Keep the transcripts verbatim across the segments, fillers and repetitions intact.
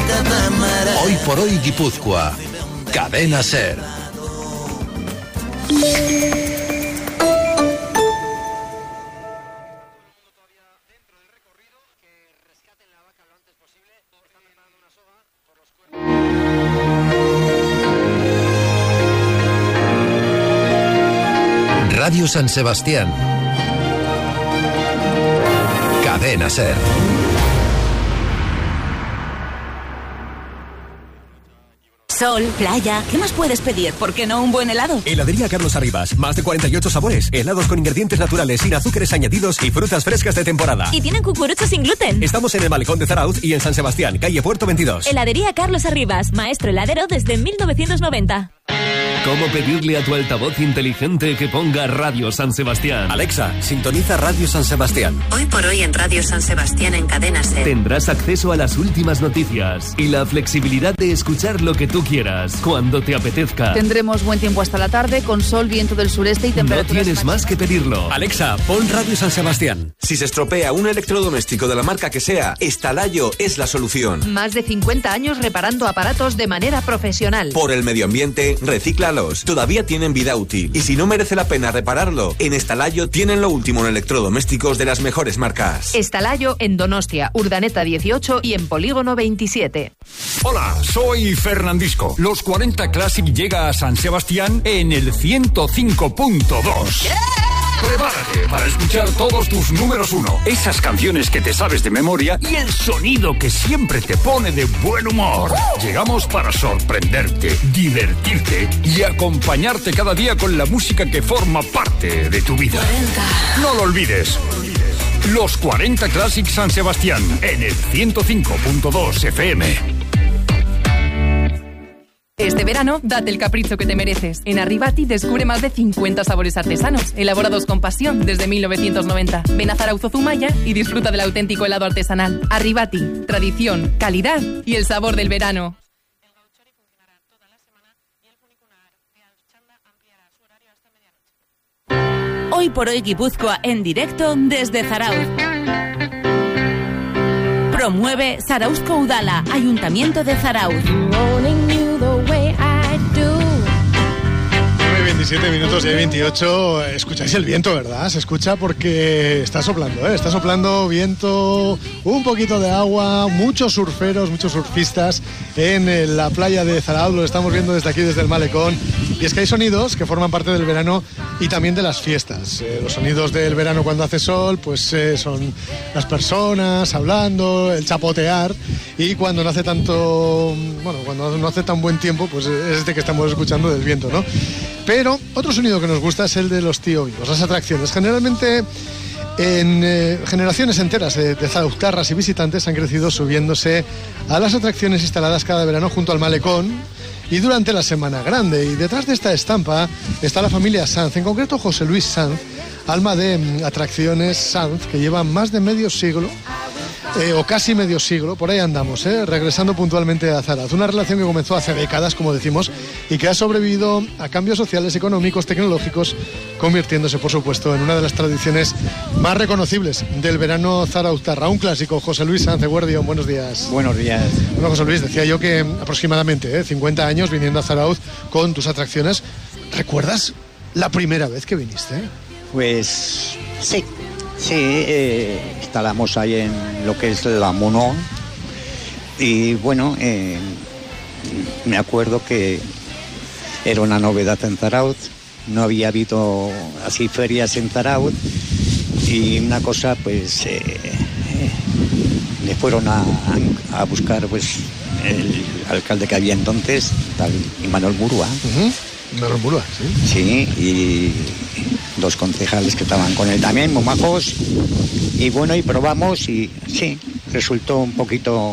Hoy por hoy Guipúzcoa. Cadena SER. Radio San Sebastián. Cadena SER. Sol, playa, ¿qué más puedes pedir? ¿Por qué no un buen helado? Heladería Carlos Arribas, más de cuarenta y ocho sabores, helados con ingredientes naturales, sin azúcares añadidos y frutas frescas de temporada. Y tienen cucuruchos sin gluten. Estamos en el Malecón de Zarauz y en San Sebastián, calle Puerto veintidós. Heladería Carlos Arribas, maestro heladero desde mil novecientos noventa. ¿Cómo pedirle a tu altavoz inteligente que ponga Radio San Sebastián? Alexa, sintoniza Radio San Sebastián. Hoy por hoy en Radio San Sebastián en Cadena SER. Tendrás acceso a las últimas noticias y la flexibilidad de escuchar lo que tú quieras, cuando te apetezca. Tendremos buen tiempo hasta la tarde, con sol, viento del sureste y temperaturas. No tienes más que pedirlo. Alexa, pon Radio San Sebastián. Si se estropea un electrodoméstico de la marca que sea, Estalayo es la solución. Más de cincuenta años reparando aparatos de manera profesional. Por el medio ambiente, recíclalos. Todavía tienen vida útil. Y si no merece la pena repararlo, en Estalayo tienen lo último en electrodomésticos de las mejores marcas. Estalayo en Donostia, Urdaneta dieciocho y en Polígono veintisiete. Hola, soy Fernandisco. Los cuarenta Classic llega a San Sebastián en el ciento cinco punto dos. Yeah. Prepárate para escuchar todos tus números uno, esas canciones que te sabes de memoria y el sonido que siempre te pone de buen humor. Llegamos para sorprenderte, divertirte y acompañarte cada día con la música que forma parte de tu vida. No lo olvides. Los cuarenta Classic San Sebastián en el ciento cinco punto dos F M. Este verano, date el capricho que te mereces. En Arribati descubre más de cincuenta sabores artesanos, elaborados con pasión desde mil novecientos noventa. Ven a Zarauzo Zumaya y disfruta del auténtico helado artesanal. Arribati, tradición, calidad y el sabor del verano. Hoy por hoy Guipúzcoa en directo desde Zarauz. Promueve Zarauzko Udala, Ayuntamiento de Zarauz. veintisiete minutos y veintiocho. Escucháis el viento, ¿verdad? Se escucha porque está soplando, ¿eh? Está soplando viento, un poquito de agua, muchos surferos, muchos surfistas en la playa de Zarauz. Lo estamos viendo desde aquí, desde el malecón. Y es que hay sonidos que forman parte del verano y también de las fiestas. Eh, los sonidos del verano cuando hace sol, pues eh, son las personas hablando, el chapotear. Y cuando no hace tanto, bueno, cuando no hace tan buen tiempo, pues es este que estamos escuchando del viento, ¿no? Pero otro sonido que nos gusta es el de los tío vivos, las atracciones. Generalmente en eh, generaciones enteras de, de zarauztarras y visitantes han crecido subiéndose a las atracciones instaladas cada verano junto al malecón y durante la Semana Grande. Y detrás de esta estampa está la familia Sanz, en concreto José Luis Sanz, alma de mm, atracciones Sanz, que lleva más de medio siglo, eh, o casi medio siglo, por ahí andamos, eh, regresando puntualmente a Zarauz. Una relación que comenzó hace décadas, como decimos, y que ha sobrevivido a cambios sociales, económicos, tecnológicos, convirtiéndose, por supuesto, en una de las tradiciones más reconocibles del verano zarauztarra. Un clásico. José Luis Sanz, Eguerdión, buenos días. Buenos días. Bueno, José Luis, decía yo que aproximadamente eh, cincuenta años viniendo a Zarauz con tus atracciones. ¿Recuerdas la primera vez que viniste? Pues sí, sí, eh, instalamos ahí en lo que es la Mono y bueno, eh, me acuerdo que era una novedad en Zarauz, no había habido así ferias en Zarauz y una cosa pues eh, eh, le fueron a, a buscar pues el alcalde que había entonces, tal Imanol Murua. Uh-huh. Imanol Murua, sí. Sí, y dos concejales que estaban con él también, muy majos. Y bueno, y probamos y sí, resultó un poquito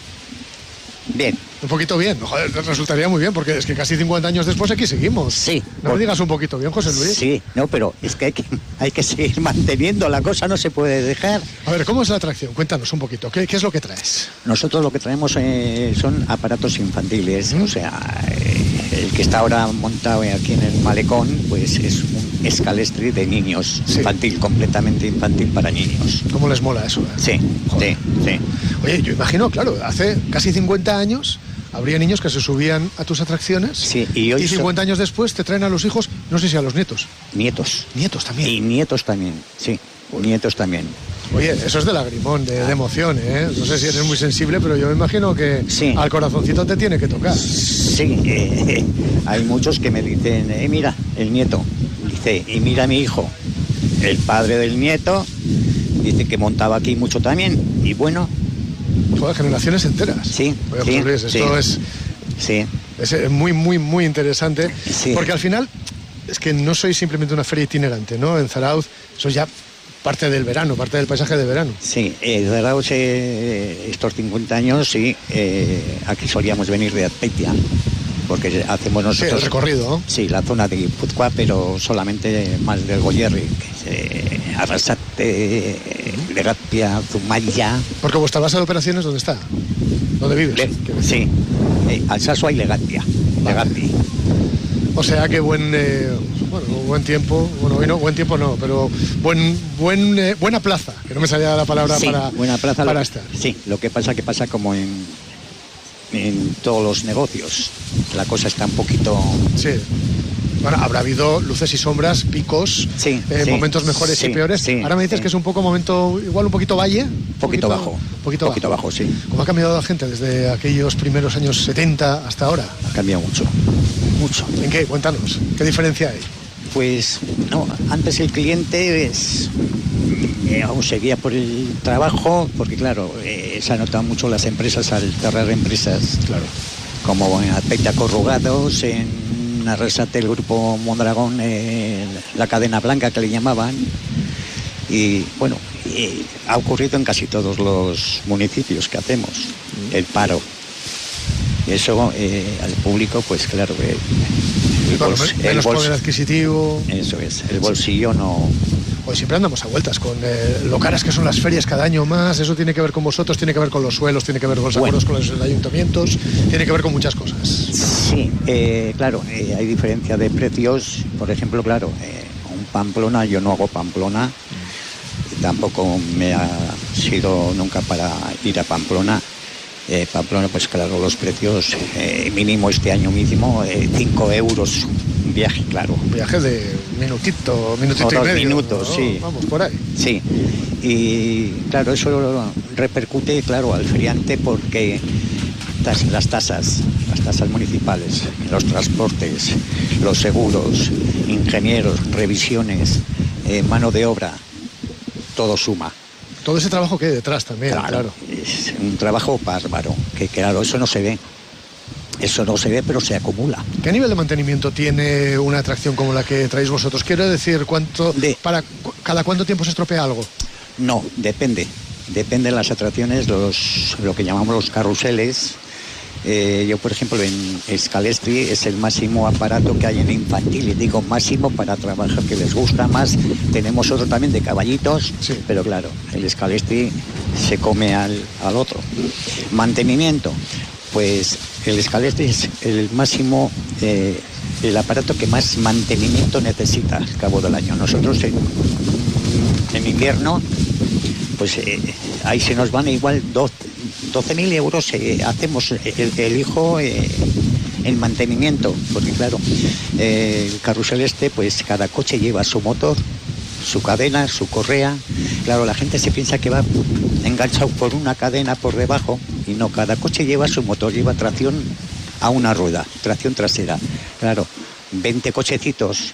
bien. Un poquito bien, joder, resultaría muy bien, porque es que casi cincuenta años después aquí seguimos. Sí. No me digas un poquito bien, José Luis. Sí, no, pero es que hay que, hay que seguir manteniendo, la cosa no se puede dejar. A ver, ¿cómo es la atracción? Cuéntanos un poquito, ¿qué, qué es lo que traes? Nosotros lo que traemos eh, son aparatos infantiles, ¿Mm? o sea, eh, el que está ahora montado aquí en el malecón, pues es un Scalestri de niños, sí. Infantil, completamente infantil para niños. ¿Cómo les mola eso? Eh? Sí, Joder. sí, sí. Oye, yo imagino, claro, hace casi cincuenta años habría niños que se subían a tus atracciones, sí, y, hoy y cincuenta son... años después te traen a los hijos, no sé si a los nietos. Nietos. Nietos también. Y nietos también, sí, Uy. nietos también. Oye, eso es de lagrimón, de, de emoción, ¿eh? No sé si eres muy sensible, pero yo me imagino que sí. al corazoncito te tiene que tocar. Sí, eh, hay muchos que me dicen, eh, mira, el nieto, dice, y mira mi hijo, el padre del nieto, dice que montaba aquí mucho también, y bueno... Joder, generaciones enteras. Sí, Oye, sí, Luis, esto sí. es, sí. es muy, muy, muy interesante, sí. porque al final es que no soy simplemente una feria itinerante, ¿no? En Zarauz, eso ya... parte del verano, parte del paisaje de verano. Sí, eh, Zarauz, eh, estos cincuenta años, sí, eh, aquí solíamos venir de Azpeitia, porque hacemos nosotros... Sí, el recorrido, ¿no? Sí, la zona de Guipúzcoa, pero solamente más del Goierri, que es eh, Arrasate, Legazpia, Zumaya... Porque vuestra base de operaciones, ¿dónde está? ¿Dónde vives? Le, sí, eh, Alsasua y Legazpia, Legazpi. O sea que buen... Eh, bueno, buen tiempo, bueno, bueno, buen tiempo no, pero buen, buen, eh, buena plaza, que no me salía la palabra sí, para, buena plaza para lo, estar. Sí, lo que pasa que pasa como en, en todos los negocios, la cosa está un poquito... Sí. Bueno, habrá habido luces y sombras, picos, sí, eh, sí, momentos mejores sí, y peores. Sí, Ahora me dices sí. que es un poco momento, igual un poquito valle. Un poquito, poquito bajo. Poquito, poquito bajo. bajo, sí. ¿Cómo ha cambiado la gente desde aquellos primeros años setenta hasta ahora? Ha cambiado mucho, mucho. ¿En qué? Cuéntanos, ¿qué diferencia hay? Pues, no, antes el cliente es, eh, aún seguía por el trabajo, porque claro, eh, se han notado mucho las empresas al cerrar empresas, claro, como en Azpeitia Corrugados, en Arrasate el grupo Mondragón, eh, la cadena blanca que le llamaban, y bueno, y ha ocurrido en casi todos los municipios que hacemos, el paro. Y eso eh, al público, pues claro, eh, el, bueno, bols- menos el bols- poder adquisitivo. Eso es, el bolsillo no... Hoy siempre andamos a vueltas con eh, lo caras que son las ferias cada año más. Eso tiene que ver con vosotros, tiene que ver con los suelos, tiene que ver con los Bueno. acuerdos con los ayuntamientos, tiene que ver con muchas cosas. Sí, eh, claro, eh, hay diferencia de precios. Por ejemplo, claro, eh, un Pamplona, yo no hago Pamplona, tampoco me ha sido nunca para ir a Pamplona. Eh, Pamplona, pues claro, los precios eh, mínimo este año mínimo, cinco euros un viaje, claro. Un viaje de minutito, minutito o y dos medio. minutos, ¿no? sí. Vamos, por ahí. Sí, y claro, eso repercute, claro, al feriante porque tas- las tasas, las tasas municipales, los transportes, los seguros, ingenieros, revisiones, eh, mano de obra, todo suma. Todo ese trabajo que hay detrás también, claro. claro. Es un trabajo bárbaro, que claro, eso no se ve. Eso no se ve, pero se acumula. ¿Qué nivel de mantenimiento tiene una atracción como la que traéis vosotros? Quiero decir, ¿cuánto de... para cu- cada cuánto tiempo se estropea algo? No, depende. Depende de las atracciones, los, lo que llamamos los carruseles. Eh, yo, por ejemplo, en Scalestri es el máximo aparato que hay en infantil, y digo máximo para trabajar, que les gusta más. Tenemos otro también de caballitos, sí. Pero claro, el Scalestri se come al, al otro. Mantenimiento, pues el Scalestri es el máximo, eh, el aparato que más mantenimiento necesita al cabo del año. Nosotros en, en invierno, pues eh, ahí se nos van igual doce mil euros, eh, hacemos el, el hijo eh, en mantenimiento, porque claro, eh, el carrusel este, pues cada coche lleva su motor, su cadena, su correa. Claro, la gente se piensa que va enganchado por una cadena por debajo, y no, cada coche lleva su motor, lleva tracción a una rueda, tracción trasera. Claro, veinte cochecitos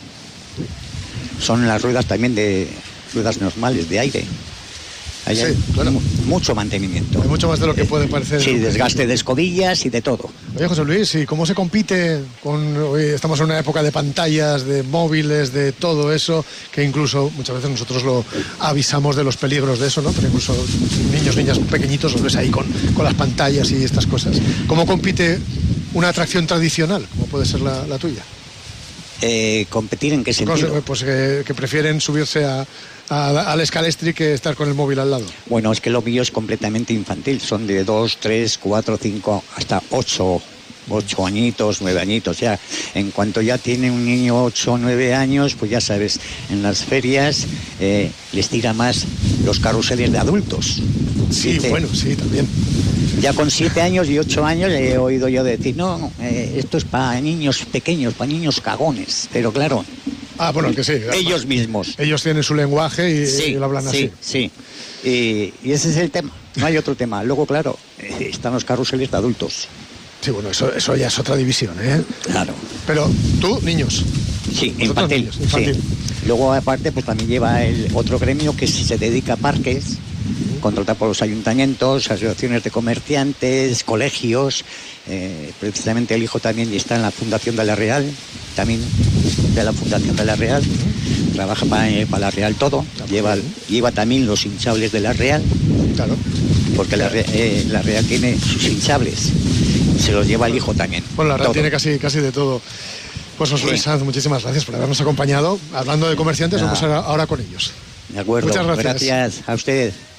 son las ruedas también de ruedas normales de aire. Hay sí, claro. mu- mucho mantenimiento. Hay mucho más de lo que puede parecer. Sí, desgaste de escobillas y de todo. Oye, José Luis, ¿y cómo se compite con... Hoy estamos en una época de pantallas, de móviles, de todo eso, que incluso muchas veces nosotros lo avisamos de los peligros de eso, ¿no? Pero incluso niños, niñas pequeñitos los ves ahí con, con las pantallas y estas cosas. ¿Cómo compite una atracción tradicional, como puede ser la, la tuya? Eh, ¿Competir en qué sentido? Pues, pues que, que prefieren subirse a, a, al Scalestri que estar con el móvil al lado. Bueno, es que lo mío es completamente infantil. Son de dos, tres, cuatro, cinco, hasta ocho ocho añitos, nueve añitos, ya. En cuanto ya tiene un niño ocho o nueve años, pues ya sabes, en las ferias eh, les tira más los carruseles de adultos. Sí, Dice, bueno, sí, también. Ya con siete años y ocho años he oído yo decir, no, eh, esto es para niños pequeños, para niños cagones. Pero claro, ah, bueno, que sí. ellos mismos. Ellos tienen su lenguaje y, sí, y lo hablan sí, así. Sí, y, y ese es el tema. No hay otro tema. Luego, claro, eh, están los carruseles de adultos. Sí, bueno, eso, eso ya es otra división, ¿eh? Claro. Pero tú, niños. Sí, infantil. Niños, infantil. Sí. Luego, aparte, pues también lleva el otro gremio que se dedica a parques, contratado por los ayuntamientos, asociaciones de comerciantes, colegios. Eh, precisamente el hijo también está en la Fundación de la Real, también de la Fundación de la Real. Trabaja para, eh, para la Real todo. Lleva, lleva también los hinchables de la Real. Claro. Porque la, eh, la Real tiene sus hinchables. Se los lleva el hijo también. Bueno, la Real todo. tiene casi, casi de todo. Pues Josué Sanz, muchísimas gracias por habernos acompañado. Hablando de comerciantes, Nada. vamos ahora con ellos. De acuerdo. Muchas gracias. Gracias a usted.